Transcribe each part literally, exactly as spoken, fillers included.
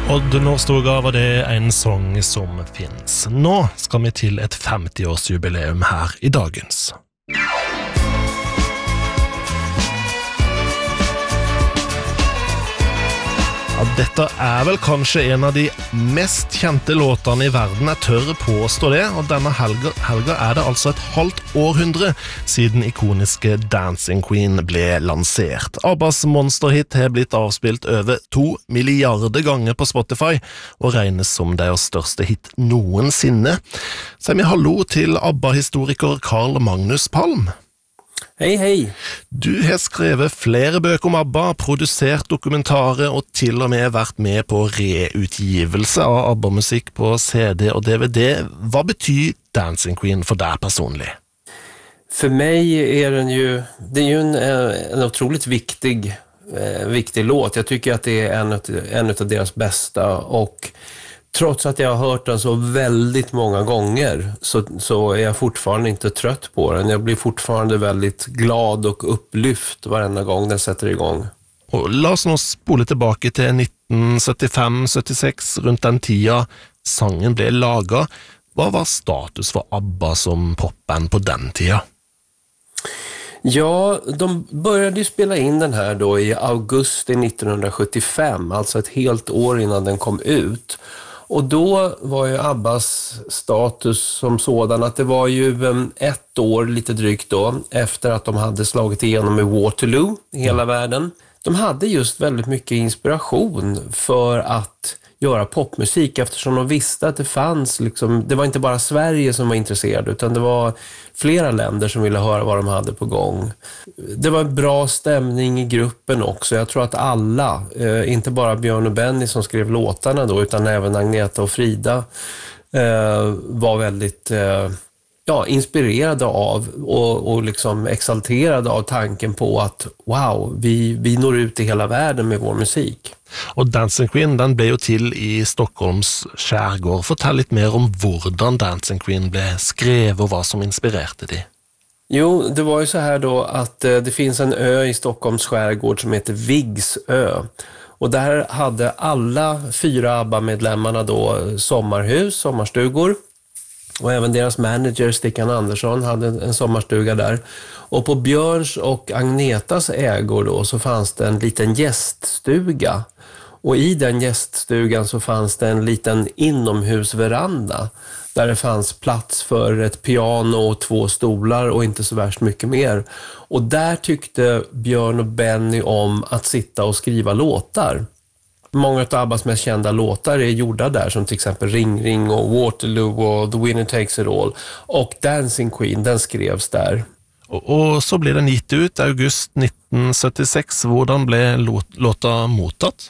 Odd Nordstoga var det en sång som finns. Nå skal vi til et femti-årsjubileum her i dagens. Ja, dette er vel kanskje en av de mest kjente låtene i verden. Jeg tør påstå det, og denne helga, helga er det altså et halvt århundre siden ikoniske Dancing Queen ble lansert. Abbas monsterhit har blitt avspilt over to milliarder ganger på Spotify, og regnes som deres største hit noensinne. Så vi hallo til Abba-historiker Carl Magnus Palm. Hej, hej! Du har skrevet flere bøker om Abba, produsert dokumentarer og til og med vært med på reutgivelse av Abba-musikk på C D og D V D. Hva betyr Dancing Queen för dig personligt? För mig är den ju, det är ju en, en otroligt viktig, eh, viktig låt. Jag tycker att det är en, en av deras bästa, och trots att jag har hört den så väldigt många gånger så, så är jag fortfarande inte trött på den. Jag blir fortfarande väldigt glad och upplyft varenda gång den sätter igång. Och låt oss nå spole tillbaka till nitton syttifem syttiseks, runt den tida sangen blev laga. Vad var status för Abba som popband på den tida? Ja, de började ju spela in den här då i augusti nittonhundrasjuttiofem, alltså ett helt år innan den kom ut. Och då var ju Abbas status som sådan att det var ju ett år lite drygt då efter att de hade slagit igenom i Waterloo i hela mm. världen. De hade just väldigt mycket inspiration för att göra popmusik, eftersom de visste att det fanns liksom, det var inte bara Sverige som var intresserade, utan det var flera länder som ville höra vad de hade på gång. Det var en bra stämning i gruppen också. Jag tror att alla, eh, inte bara Björn och Benny som skrev låtarna då, utan även Agneta och Frida eh, var väldigt eh, ja, inspirerade av och, och liksom exalterade av tanken på att wow, vi, vi når ut i hela världen med vår musik. Och Dancing Queen, den blev ju till i Stockholms skärgård. Fortell lite mer om hur Dancing Queen blev skrevet och vad som inspirerade det. Jo, det var ju så här då att eh, det finns en ö i Stockholms skärgård som heter Viggsö. Och där hade alla fyra ABBA-medlemmarna då sommarhus, sommarstugor. Och även deras manager Stickan Andersson hade en sommarstuga där. Och på Björns och Agnetas ägor då så fanns det en liten gäststuga. Och i den gäststugan så fanns det en liten inomhusveranda där det fanns plats för ett piano och två stolar och inte så värst mycket mer. Och där tyckte Björn och Benny om att sitta och skriva låtar. Många av Abbas mest kända låtar är gjorda där, som till exempel Ring Ring och Waterloo och The Winner Takes It All. Och Dancing Queen, den skrevs där. Och, och så blev den gitt ut august nitton syttiseks. Hvordan blev låt, låta mottatt?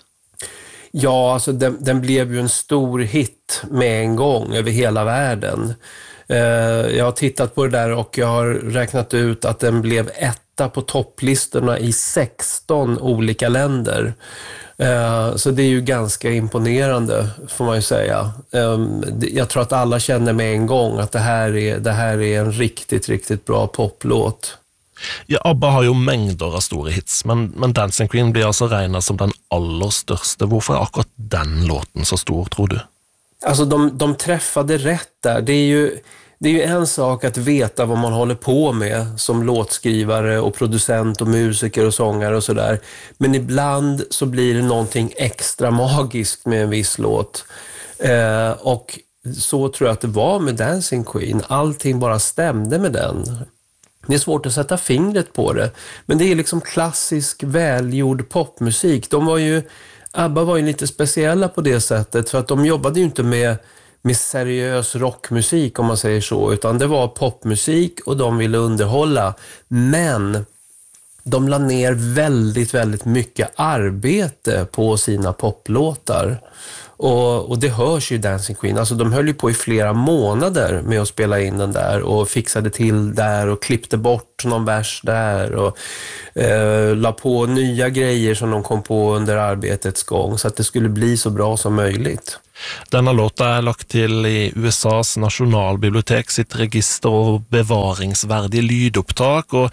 Ja, alltså den, den blev ju en stor hit med en gång över hela världen. Eh, jag har tittat på det där och jag har räknat ut att den blev etta på topplistorna i sexton olika länder. Uh, så det är ju ganska imponerande, får man ju säga. Um, jag tror att alla känner med en gång att det här är, det här är en riktigt, riktigt bra poplåt. Ja, Abba har ju mängder av stora hits, men, men Dancing Queen blir alltså räknad som den allra största. Varför är akkurat den låten så stor, tror du? Alltså de, de träffade rätt där. Det är ju... Det är ju en sak att veta vad man håller på med som låtskrivare och producent och musiker och sångare och sådär. Men ibland så blir det någonting extra magiskt med en viss låt. Eh, och så tror jag att det var med Dancing Queen. Allting bara stämde med den. Det är svårt att sätta fingret på det. Men det är liksom klassisk, välgjord popmusik. De var ju, Abba var ju lite speciella på det sättet, för att de jobbade ju inte med med seriös rockmusik, om man säger så, utan det var popmusik och de ville underhålla, men de la ner väldigt, väldigt mycket arbete på sina poplåtar. Och, och det hörs ju Dancing Queen. Alltså de höll ju på i flera månader med att spela in den där och fixade till där och klippte bort någon vers där och eh, la på nya grejer som de kom på under arbetets gång så att det skulle bli så bra som möjligt. Denna låta är lagt till i U S A's nationalbibliotek sitt register och bevaringsvärdig lydupptak, och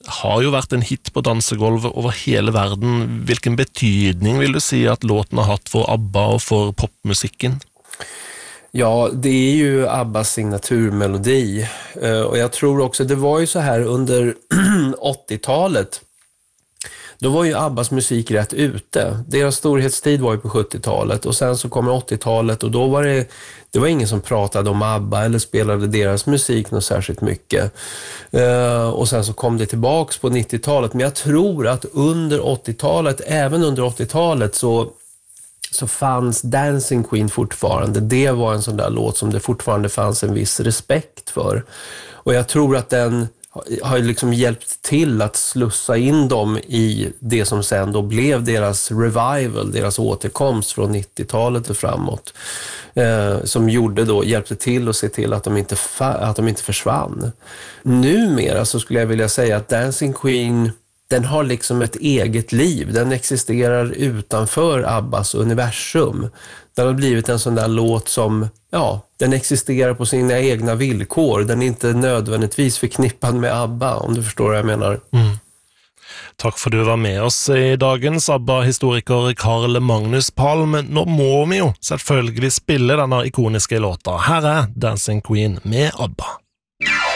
har ju varit en hit på dansegolv över hela världen. Vilken betydning vill du säga att låten har haft för ABBA och för popmusiken? Ja, det är ju Abbas signaturmelodi. Och jag tror också, det var ju så här under åttiotalet. Då var ju Abbas musik rätt ute. Deras storhetstid var ju på sjuttiotalet och sen så kommer åttiotalet och då var det, det var ingen som pratade om Abba eller spelade deras musik något särskilt mycket. Uh, och sen så kom det tillbaks på nittiotalet. Men jag tror att under åttiotalet, även under åttiotalet så så fanns Dancing Queen fortfarande. Det var en sån där låt som det fortfarande fanns en viss respekt för. Och jag tror att den har liksom hjälpt till att slussa in dem i det som sen då blev deras revival, deras återkomst från nittiotalet och framåt. Eh, som gjorde då, hjälpte till att se till att de inte, fa- att de inte försvann. Numera så skulle jag vilja säga att Dancing Queen, den har liksom ett eget liv. Den existerar utanför Abbas universum. Den har blivit en sån där låt som, ja, den existerar på sina egna villkor. Den är inte nödvändigtvis förknippad med ABBA, om du förstår vad jag menar. Mm. Tack för att du var med oss i dagens ABBA-historiker Carl Magnus Palm. Nu må vi ju selvfølgelig spille denne ikoniske låta. Här är Dancing Queen med ABBA.